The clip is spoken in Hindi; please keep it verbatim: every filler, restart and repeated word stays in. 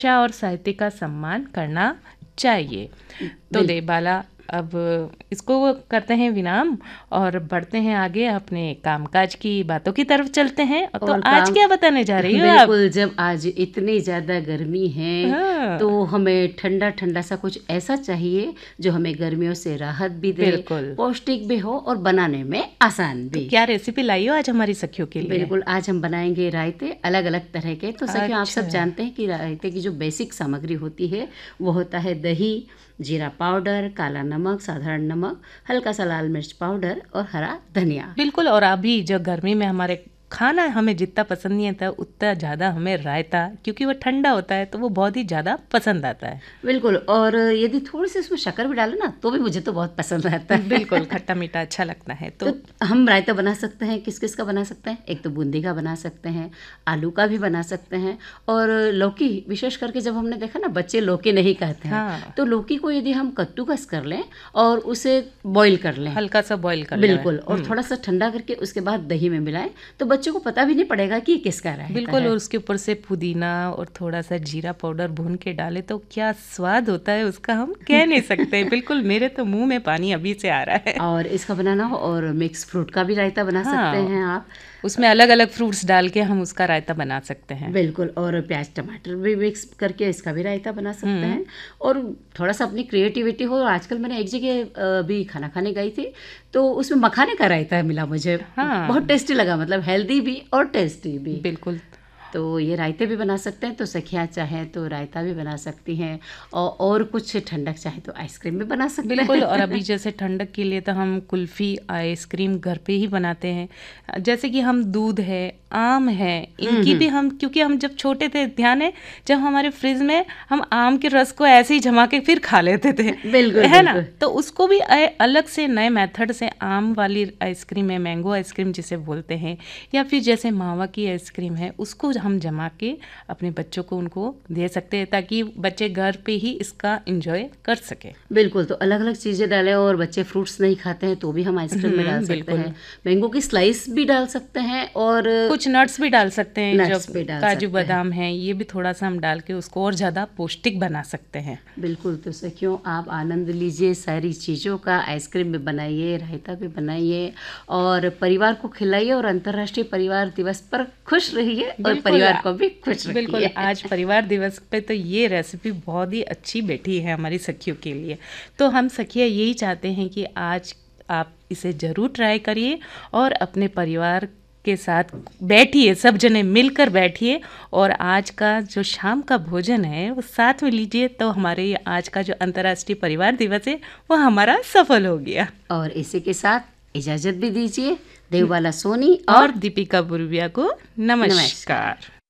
भाषा और साहित्य का सम्मान करना चाहिए। तो देवबाला, अब इसको करते हैं विराम और बढ़ते हैं आगे, अपने कामकाज की बातों की तरफ चलते हैं। तो आज क्या बताने जा रही हो आप? बिल्कुल, जब आज इतनी ज़्यादा गर्मी है हाँ। तो हमें ठंडा ठंडा सा कुछ ऐसा चाहिए जो हमें गर्मियों से राहत भी दे, पौष्टिक भी हो और बनाने में आसान भी। तो क्या रेसिपी लाई हो आज हमारी सखियों के लिए? बिल्कुल, आज हम बनाएंगे रायते, अलग अलग तरह के। तो सखियों, आप सब जानते हैं कि रायते की जो बेसिक सामग्री होती है वो होता है दही, जीरा पाउडर, काला नमक, साधारण नमक, हल्का सा लाल मिर्च पाउडर और हरा धनिया। बिल्कुल, और अभी जो गर्मी में हमारे खाना हमें जितना पसंद नहीं आता उतना ज़्यादा हमें रायता, क्योंकि वो ठंडा होता है तो वो बहुत ही ज़्यादा पसंद आता है। बिल्कुल, और यदि थोड़ी सी उसमें शक्कर भी डालो ना तो भी मुझे तो बहुत पसंद आता है। बिल्कुल, खट्टा मीठा अच्छा लगता है। तो, तो हम रायता बना सकते हैं, किस किस का बना सकते हैं? एक तो बूंदी का बना सकते हैं, आलू का भी बना सकते हैं, और लौकी, विशेष करके जब हमने देखा ना बच्चे लौकी नहीं खाते हैं हाँ। तो लौकी को यदि हम कद्दूकस कर लें और उसे बॉईल कर लें, हल्का सा बॉईल कर लें, बिल्कुल, और थोड़ा सा ठंडा करके उसके बाद दही में मिलाएं तो बच्चों को पता भी नहीं पड़ेगा कि किसका रायता बिल्कुल है। और उसके ऊपर से पुदीना और थोड़ा सा जीरा पाउडर भून के डाले तो क्या स्वाद होता है उसका, हम कह नहीं सकते। बिल्कुल, मेरे तो मुंह में पानी अभी से आ रहा है। और इसका बनाना हो, और मिक्स फ्रूट का भी रायता बना हाँ, सकते हैं आप, उसमें अलग अलग फ्रूट्स डाल के हम उसका रायता बना सकते हैं। बिल्कुल, और प्याज टमाटर भी मिक्स करके इसका भी रायता बना सकते हैं। और थोड़ा सा अपनी क्रिएटिविटी हो। आजकल मैंने एक जगह भी खाना खाने गई थी तो उसमें मखाने का रायता मिला मुझे, हाँ। बहुत टेस्टी लगा, मतलब हेल्दी भी और टेस्टी भी। बिल्कुल, तो ये रायते भी बना सकते हैं। तो सखियाँ चाहें तो रायता भी बना सकती हैं, और, और कुछ ठंडक चाहे तो आइसक्रीम भी बना सकते हैं। बिल्कुल, और अभी जैसे ठंडक के लिए तो हम कुल्फ़ी, आइसक्रीम घर पे ही बनाते हैं। जैसे कि हम दूध है, आम है, इनकी भी हम, क्योंकि हम जब छोटे थे, ध्यान है जब हमारे फ्रिज में हम आम के रस को ऐसे ही जमा के फिर खा लेते थे, बिल्कुल है ना। तो उसको भी अलग से नए मेथड से आम वाली आइसक्रीम है, मैंगो आइसक्रीम जिसे बोलते हैं, या फिर जैसे मावा की आइसक्रीम है, उसको हम जमा के अपने बच्चों को उनको दे सकते हैं ताकि बच्चे घर पे ही इसका एंजॉय कर सके। बिल्कुल, तो अलग अलग चीज़ें डालें, और बच्चे फ्रूट्स नहीं खाते हैं तो भी हम आइसक्रीम में डाल सकते हैं। मैंगो की स्लाइस भी डाल सकते हैं, और कुछ नट्स भी डाल सकते हैं, जब काजू बादाम है ये भी थोड़ा सा हम डाल के उसको और ज़्यादा पौष्टिक बना सकते हैं। बिल्कुल, तो सखियों, आप आनंद लीजिए सारी चीज़ों का। आइसक्रीम भी बनाइए, रायता भी बनाइए, और परिवार को खिलाइए, और अंतर्राष्ट्रीय परिवार दिवस पर खुश रहिए और परिवार को भी खुश रखिए। बिल्कुल, आज परिवार दिवस पे तो ये रेसिपी बहुत ही अच्छी बैठी है हमारी सखियों के लिए। तो हम सखियाँ यही चाहते हैं कि आज आप इसे ज़रूर ट्राई करिए और अपने परिवार के साथ बैठिए, सब जने मिलकर बैठिए, और आज का जो शाम का भोजन है वो साथ में लीजिए। तो हमारे आज का जो अंतर्राष्ट्रीय परिवार दिवस है वो हमारा सफल हो गया। और इसी के साथ इजाज़त भी दीजिए। देवबाला सोनी और, और दीपिका बुर्विया को नमस्कार, नमस्कार।